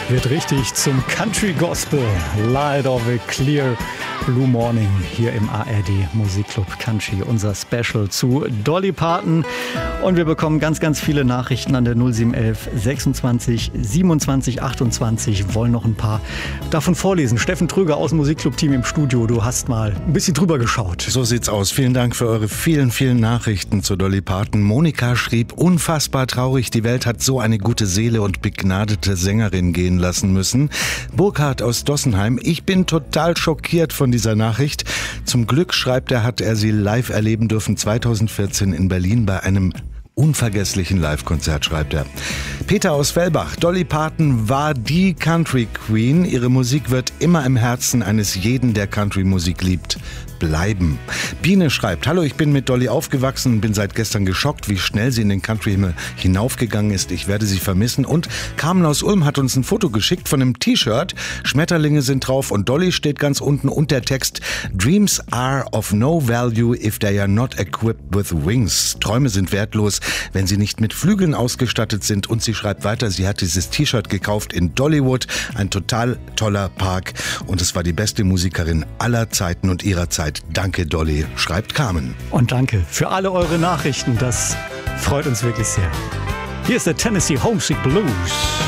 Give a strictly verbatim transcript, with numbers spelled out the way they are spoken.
wird richtig zum Country Gospel. Light of a Clear Blue Morning hier im A R D Musikclub Country. Unser Special zu Dolly Parton. Und wir bekommen ganz, ganz viele Nachrichten an der null sieben elf sechsundzwanzig siebenundzwanzig achtundzwanzig. Wollen noch ein paar davon vorlesen. Steffen Trüger aus dem Musikclub-Team im Studio. Du hast mal ein bisschen drüber geschaut. So sieht's aus. Vielen Dank für eure vielen, vielen Nachrichten zu Dolly Parton. Monika schrieb, unfassbar traurig, die Welt hat so eine gute Seele und begnadete Sängerin gehen lassen müssen. Burkhard aus Dossenheim, ich bin total schockiert von dieser Nachricht. Zum Glück, schreibt er, hat er sie live erleben dürfen zweitausendvierzehn in Berlin bei einem unvergesslichen Live-Konzert, schreibt er. Peter aus Fellbach, Dolly Parton war die Country Queen. Ihre Musik wird immer im Herzen eines jeden, der Country-Musik liebt, bleiben. Biene schreibt, hallo, ich bin mit Dolly aufgewachsen und bin seit gestern geschockt, wie schnell sie in den Country-Himmel hinaufgegangen ist. Ich werde sie vermissen. Und Carmen aus Ulm hat uns ein Foto geschickt von einem T-Shirt. Schmetterlinge sind drauf und Dolly steht ganz unten und der Text Dreams are of no value if they are not equipped with wings. Träume sind wertlos, wenn sie nicht mit Flügeln ausgestattet sind. Und sie schreibt weiter, sie hat dieses T-Shirt gekauft in Dollywood, ein total toller Park. Und es war die beste Musikerin aller Zeiten und ihrer Zeit. Danke, Dolly, schreibt Carmen. Und danke für alle eure Nachrichten. Das freut uns wirklich sehr. Hier ist der Tennessee Homesick Blues.